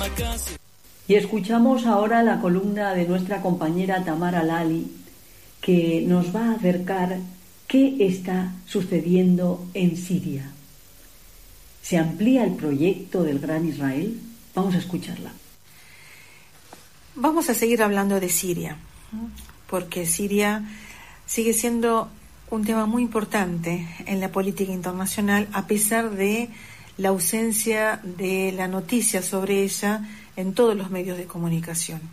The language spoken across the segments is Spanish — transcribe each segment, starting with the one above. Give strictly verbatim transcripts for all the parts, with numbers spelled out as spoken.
Y escuchamos ahora la columna de nuestra compañera Tamara Lali, que nos va a acercar qué está sucediendo en Siria. ¿Se amplía el proyecto del Gran Israel? Vamos a escucharla. Vamos a seguir hablando de Siria, porque Siria sigue siendo un tema muy importante en la política internacional, a pesar de la ausencia de la noticia sobre ella en todos los medios de comunicación.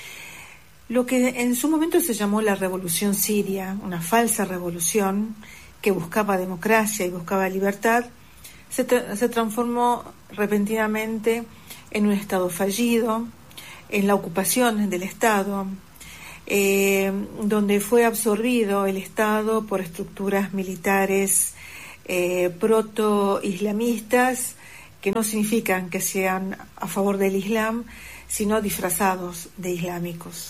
Lo que en su momento se llamó la Revolución Siria, una falsa revolución que buscaba democracia y buscaba libertad, se, tra- se transformó repentinamente en un Estado fallido, en la ocupación del Estado, eh, donde fue absorbido el Estado por estructuras militares eh, proto-islamistas, que no significan que sean a favor del Islam, sino disfrazados de islámicos.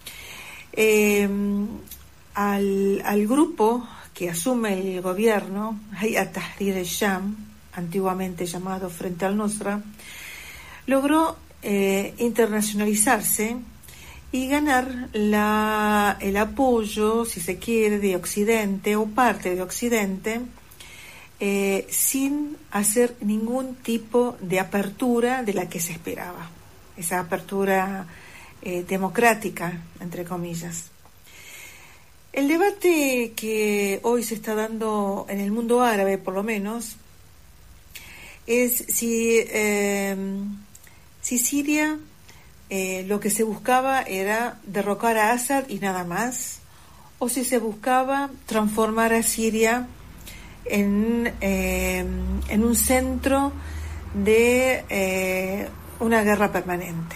Eh, al, al grupo que asume el gobierno, Hayat Tahrir al-Sham, antiguamente llamado Frente al-Nusra, logró eh, internacionalizarse y ganar la, el apoyo, si se quiere, de Occidente o parte de Occidente, eh, sin hacer ningún tipo de apertura de la que se esperaba, esa apertura eh, democrática, entre comillas. El debate que hoy se está dando en el mundo árabe, por lo menos, es si, eh, si Siria eh, lo que se buscaba era derrocar a Assad y nada más, o si se buscaba transformar a Siria en, eh, en un centro de eh, una guerra permanente.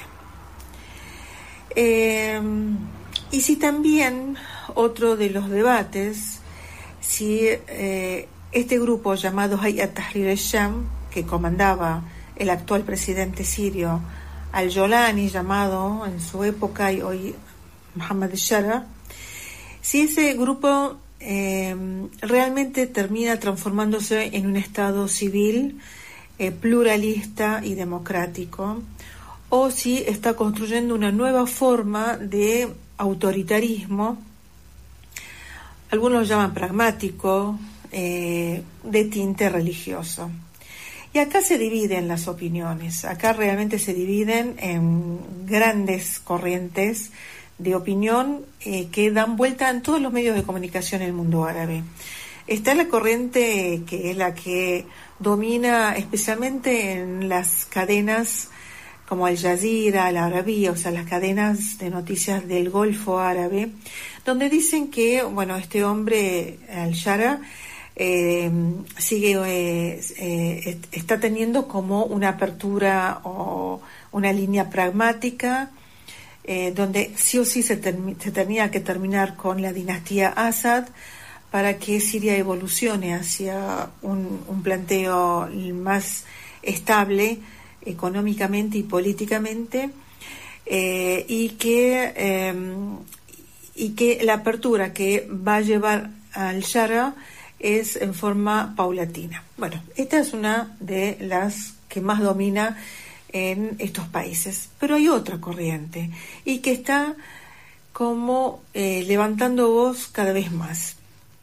Eh, y si también otro de los debates, si eh, este grupo llamado Hayat Tahrir al-Sham, que comandaba el actual presidente sirio al-Jolani, llamado en su época y hoy Mohammed al-Shara, si ese grupo eh, realmente termina transformándose en un Estado civil eh, pluralista y democrático, o si está construyendo una nueva forma de autoritarismo, algunos lo llaman pragmático, eh, de tinte religioso. Y acá se dividen las opiniones, acá realmente se dividen en grandes corrientes de opinión eh, que dan vuelta en todos los medios de comunicación en el mundo árabe. Está la corriente que es la que domina especialmente en las cadenas como Al Jazeera, Al Arabia, o sea, las cadenas de noticias del Golfo Árabe, donde dicen que, bueno, este hombre, Al-Shara, eh, sigue, eh, eh, está teniendo como una apertura o una línea pragmática, eh, donde sí o sí se, term- se tenía que terminar con la dinastía Assad para que Siria evolucione hacia un, un planteo más estable económicamente y políticamente, eh, y que eh, y que la apertura que va a llevar al Shara es en forma paulatina. Bueno, esta es una de las que más domina en estos países, pero hay otra corriente y que está como eh, levantando voz cada vez más,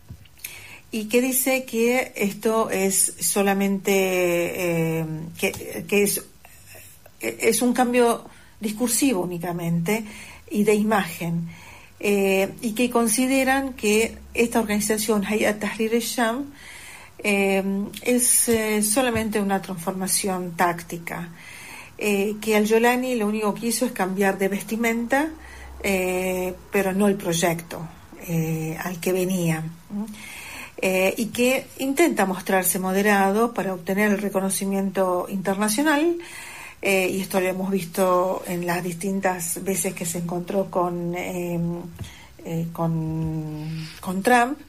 y que dice que esto es solamente eh, que, que es, es un cambio discursivo únicamente y de imagen, eh, y que consideran que esta organización Hayat Tahrir al-Sham eh, es eh, solamente una transformación táctica, eh, que al-Jolani lo único que hizo es cambiar de vestimenta, eh, pero no el proyecto eh, al que venía. Eh, y que intenta mostrarse moderado para obtener el reconocimiento internacional, eh, y esto lo hemos visto en las distintas veces que se encontró con, eh, eh, con, con Trump,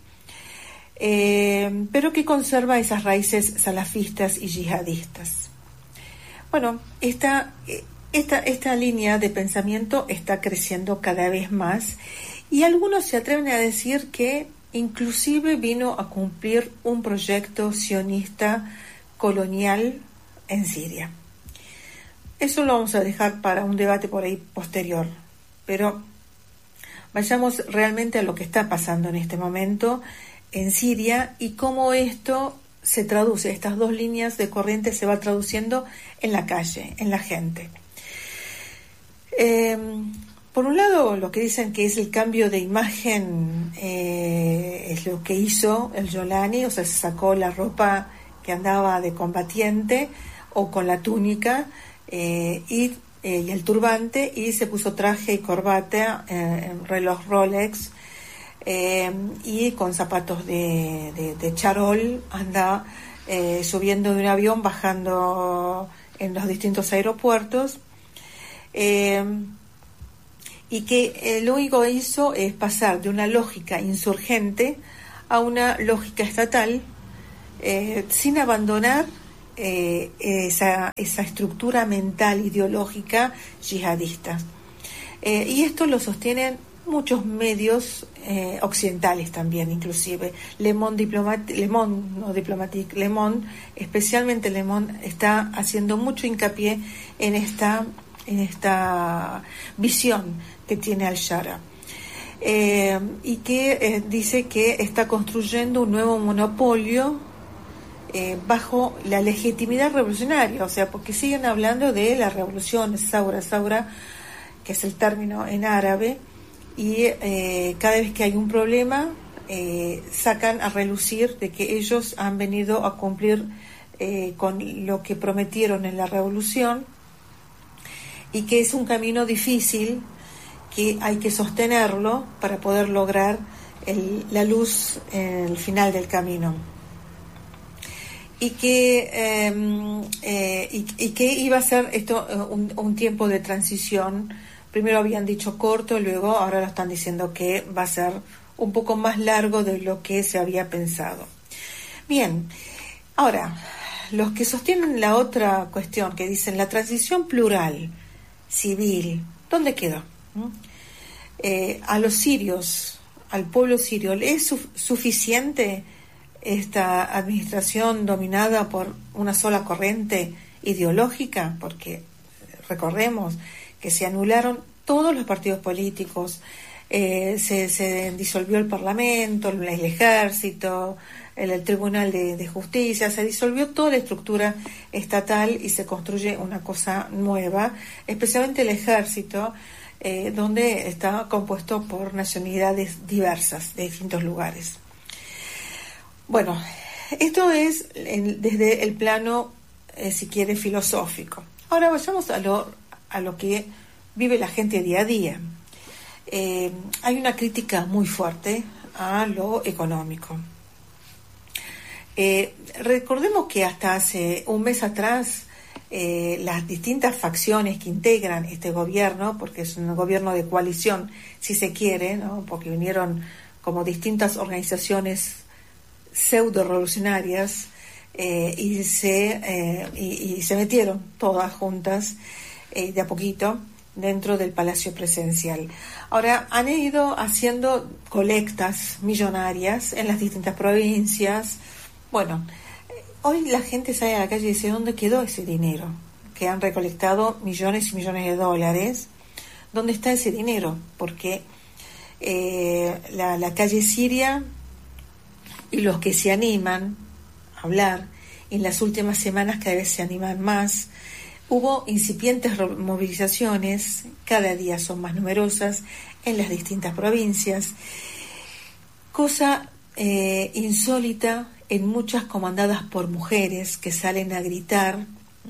eh, pero que conserva esas raíces salafistas y yihadistas. Bueno, esta, esta, esta línea de pensamiento está creciendo cada vez más, y algunos se atreven a decir que inclusive vino a cumplir un proyecto sionista colonial en Siria. eso lo vamos a dejar para un debate por ahí posterior, pero vayamos realmente a lo que está pasando en este momento en Siria y cómo esto se traduce, estas dos líneas de corriente se va traduciendo en la calle, en la gente. Eh, por un lado, lo que dicen que es el cambio de imagen eh, es lo que hizo el Jolani, o sea, se sacó la ropa que andaba de combatiente o con la túnica eh, y, eh, y el turbante, y se puso traje y corbata, eh, reloj Rolex, Eh, y con zapatos de, de, de charol, anda eh, subiendo de un avión, bajando en los distintos aeropuertos, eh, y que eh, lo único que hizo es pasar de una lógica insurgente a una lógica estatal, eh, sin abandonar eh, esa, esa estructura mental ideológica yihadista. Eh, y esto lo sostienen muchos medios eh, occidentales también, inclusive Le Monde Diplomatique, Le Monde, no Diplomatique, Le Monde, especialmente Le Monde, está haciendo mucho hincapié en esta, en esta visión que tiene Al-Shara, eh, y que eh, dice que está construyendo un nuevo monopolio eh, bajo la legitimidad revolucionaria, o sea, porque siguen hablando de la revolución, Saura, Saura, que es el término en árabe, y eh, cada vez que hay un problema eh, sacan a relucir de que ellos han venido a cumplir eh, con lo que prometieron en la revolución, y que es un camino difícil, que hay que sostenerlo para poder lograr el, la luz en el final del camino, y que eh, eh, y, y que iba a ser esto un, un tiempo de transición. Primero habían dicho corto, luego ahora lo están diciendo que va a ser un poco más largo de lo que se había pensado. Bien, ahora, los que sostienen la otra cuestión, que dicen la transición plural, civil, ¿dónde quedó? ¿Mm? Eh, a los sirios, al pueblo sirio, ¿le es su- suficiente esta administración dominada por una sola corriente ideológica? Porque recordemos que se anularon todos los partidos políticos, eh, se, se disolvió el Parlamento, el, el Ejército, el, el Tribunal de, de Justicia, se disolvió toda la estructura estatal y se construye una cosa nueva, especialmente el Ejército, eh, donde está compuesto por nacionalidades diversas de distintos lugares. Bueno, esto es en, desde el plano, eh, si quiere, filosófico. Ahora vayamos a lo a lo que vive la gente día a día. Eh, hay una crítica muy fuerte a lo económico. Eh, recordemos que hasta hace un mes atrás eh, las distintas facciones que integran este gobierno, porque es un gobierno de coalición, si se quiere, ¿no? Porque vinieron como distintas organizaciones pseudo-revolucionarias eh, y, se, eh, y, y se metieron todas juntas Eh, de a poquito dentro del Palacio Presidencial. Ahora han ido haciendo colectas millonarias en las distintas provincias. Bueno, eh, hoy la gente sale a la calle y dice, ¿dónde quedó ese dinero? Que han recolectado millones y millones de dólares. ¿Dónde está ese dinero? Porque eh, la, la calle siria y los que se animan a hablar, en las últimas semanas cada vez se animan más. Hubo incipientes movilizaciones, cada día son más numerosas en las distintas provincias, cosa eh, insólita en muchas comandadas por mujeres que salen a gritar,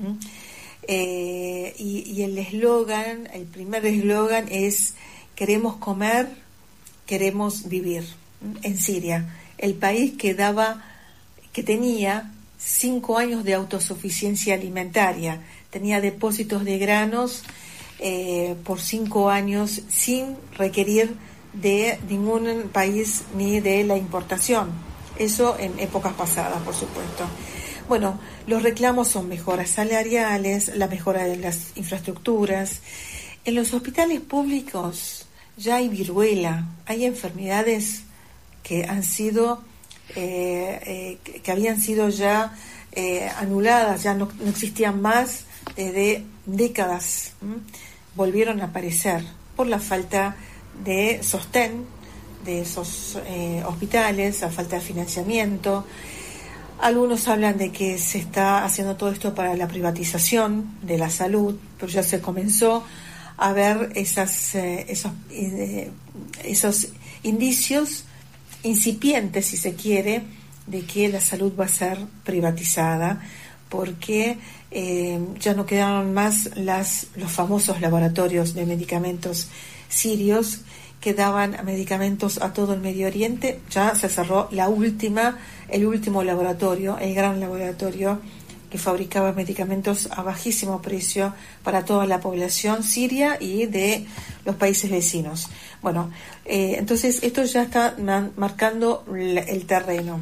eh, y, y el eslogan, el primer eslogan es queremos comer, queremos vivir. En Siria, el país que daba, que tenía cinco años de autosuficiencia alimentaria, tenía depósitos de granos eh, por cinco años sin requerir de ningún país ni de la importación. Eso en épocas pasadas, por supuesto. Bueno, los reclamos son mejoras salariales, la mejora de las infraestructuras. En los hospitales públicos ya hay viruela, hay enfermedades que han sido, eh, eh, que habían sido ya eh, anuladas, ya no, no existían más desde décadas ¿m? volvieron a aparecer por la falta de sostén de esos eh, hospitales, la falta de financiamiento. Algunos hablan de que se está haciendo todo esto para la privatización de la salud, pero ya se comenzó a ver esas, eh, esos, eh, esos indicios incipientes, si se quiere, de que la salud va a ser privatizada, porque eh, ya no quedaron más las, los famosos laboratorios de medicamentos sirios que daban medicamentos a todo el Medio Oriente. Ya se cerró la última, el último laboratorio, el gran laboratorio que fabricaba medicamentos a bajísimo precio para toda la población siria y de los países vecinos. Bueno, eh, entonces esto ya está man, marcando la, el terreno.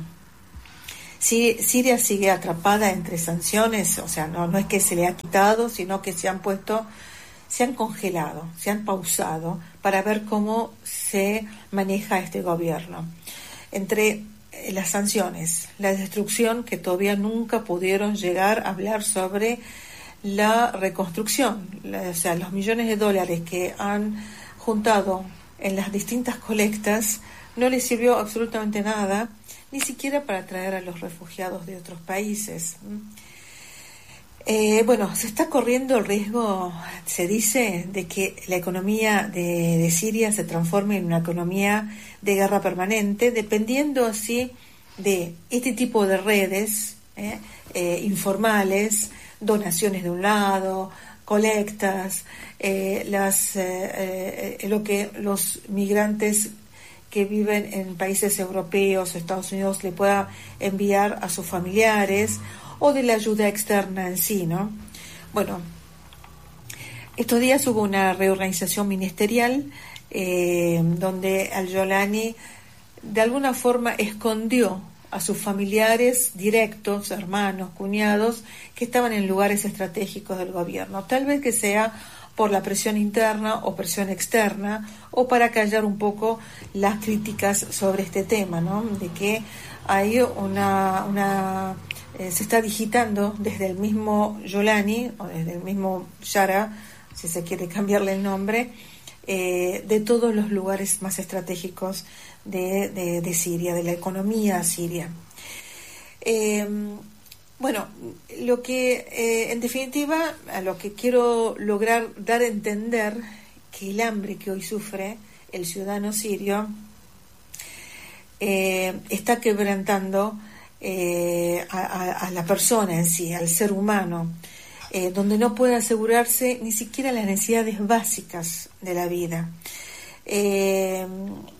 Si Siria sigue atrapada entre sanciones, o sea, no, no es que se le ha quitado, sino que se han puesto, se han congelado, se han pausado para ver cómo se maneja este gobierno. Entre las sanciones, la destrucción, que todavía nunca pudieron llegar a hablar sobre la reconstrucción, la, o sea, los millones de dólares que han juntado en las distintas colectas no les sirvió absolutamente nada, ni siquiera para traer a los refugiados de otros países. Eh, bueno, se está corriendo el riesgo, se dice, de que la economía de, de Siria se transforme en una economía de guerra permanente, dependiendo así de este tipo de redes eh, eh, informales, donaciones de un lado, colectas, eh, las eh, eh, lo que los migrantes que viven en países europeos o Estados Unidos le pueda enviar a sus familiares, o de la ayuda externa en sí, ¿no? Bueno, estos días hubo una reorganización ministerial eh, donde Al-Jolani de alguna forma escondió a sus familiares directos, hermanos, cuñados, que estaban en lugares estratégicos del gobierno. Tal vez que sea por la presión interna o presión externa, o para callar un poco las críticas sobre este tema, ¿no? De que hay una... una Eh, se está digitando desde el mismo Jolani o desde el mismo Yara, si se quiere cambiarle el nombre, eh, de todos los lugares más estratégicos de, de, de Siria, de la economía siria. Eh, bueno, lo que eh, en definitiva, a lo que quiero lograr dar a entender que el hambre que hoy sufre el ciudadano sirio eh, está quebrantando Eh, a, a, a la persona en sí, al ser humano, eh, donde no puede asegurarse ni siquiera las necesidades básicas de la vida, eh,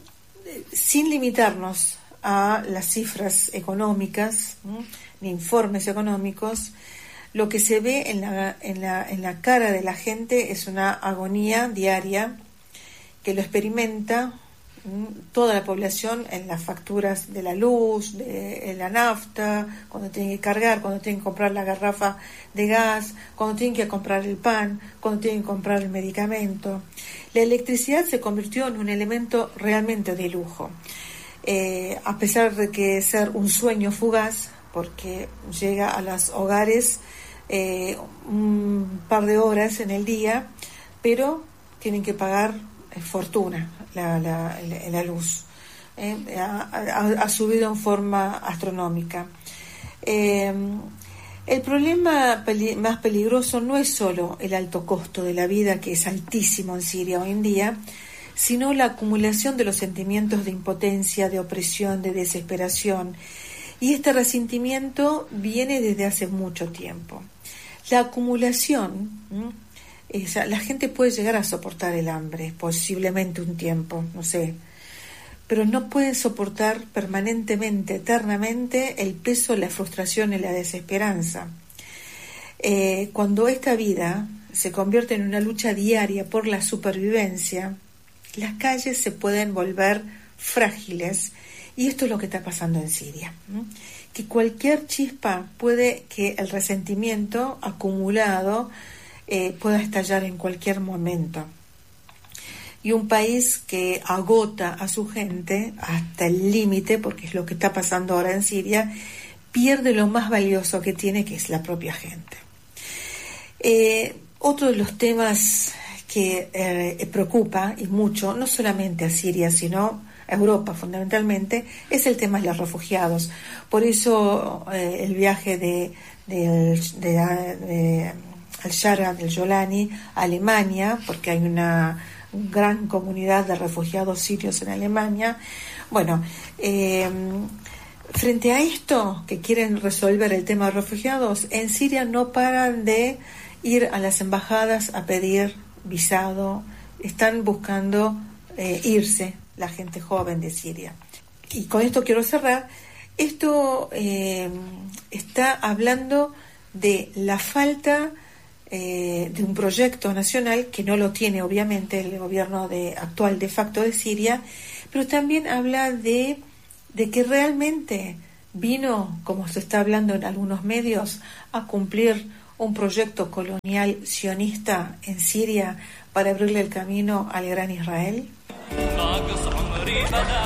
sin limitarnos a las cifras económicas, ¿no? Ni informes económicos. Lo que se ve en la, en la, en la cara de la gente es una agonía diaria que lo experimenta toda la población en las facturas de la luz, de la nafta, cuando tienen que cargar, cuando tienen que comprar la garrafa de gas, cuando tienen que comprar el pan, cuando tienen que comprar el medicamento. La electricidad se convirtió en un elemento realmente de lujo, eh, a pesar de que ser un sueño fugaz, porque llega a los hogares eh, un par de horas en el día, pero tienen que pagar eh, fortuna. La, la, la luz eh, ha, ha, ha subido en forma astronómica. Eh, el problema peli- más peligroso no es solo el alto costo de la vida, que es altísimo en Siria hoy en día, sino la acumulación de los sentimientos de impotencia, de opresión, de desesperación. Y este resentimiento viene desde hace mucho tiempo. La acumulación... ¿m? Esa, la gente puede llegar a soportar el hambre, posiblemente un tiempo, no sé, pero no puede soportar permanentemente, eternamente, el peso, la frustración y la desesperanza. Eh, cuando esta vida se convierte en una lucha diaria por la supervivencia, las calles se pueden volver frágiles, y esto es lo que está pasando en Siria, ¿no? Que cualquier chispa puede que el resentimiento acumulado Eh, pueda estallar en cualquier momento. Y un país que agota a su gente hasta el límite, porque es lo que está pasando ahora en Siria, pierde lo más valioso que tiene, que es la propia gente. Eh, otro de los temas que eh, preocupa y mucho, no solamente a Siria, sino a Europa fundamentalmente, es el tema de los refugiados. Por eso eh, el viaje de, de, de, de Al-Shara del Jolani a Alemania, porque hay una gran comunidad de refugiados sirios en Alemania. Bueno, eh, frente a esto, que quieren resolver el tema de refugiados, en Siria no paran de ir a las embajadas a pedir visado, están buscando eh, irse la gente joven de Siria. Y con esto quiero cerrar. Esto eh, está hablando de la falta eh, de un proyecto nacional, que no lo tiene obviamente el gobierno de, actual de facto de Siria, pero también habla de, de que realmente vino, como se está hablando en algunos medios, a cumplir un proyecto colonial sionista en Siria para abrirle el camino al gran Israel.